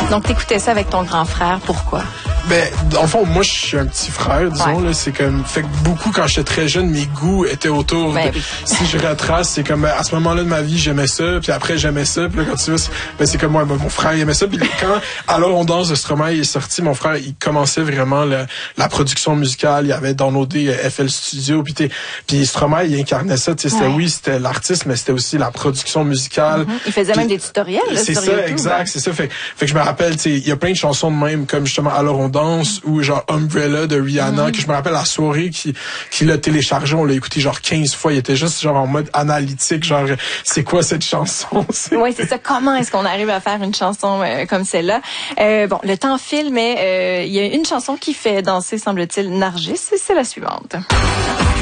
Donc, t'écoutais ça avec ton grand frère. Pourquoi? Ben, dans le fond, moi, je suis un petit frère, disons, là. C'est comme, fait que beaucoup, quand j'étais très jeune, mes goûts étaient autour. Ben, oui. Si je retrace, c'est comme, à ce moment-là de ma vie, j'aimais ça, puis après, j'aimais ça, puis là, quand tu vois, ben, c'est comme moi, mon frère, il aimait ça, puis quand, Alors on danse de Stromae est sorti, mon frère, il commençait vraiment la production musicale, il avait downloadé FL Studio, puis Stromae, il incarnait ça, tu sais, c'était l'artiste, mais c'était aussi la production musicale. Il faisait même des tutoriels, là, c'est sur ça, YouTube, exact, c'est ça. Fait que je me rappelle, tu sais, il y a plein de chansons de même, comme justement, Alors on danse, ou genre Umbrella de Rihanna, que je me rappelle la soirée qui l'a téléchargé, on l'a écouté genre 15 fois, il était juste genre en mode analytique, genre, c'est quoi cette chanson? Oui, c'est ça. Comment est-ce qu'on arrive à faire une chanson comme celle-là? Bon, le temps file, mais il y a une chanson qui fait danser, semble-t-il, Nargis, et c'est la suivante.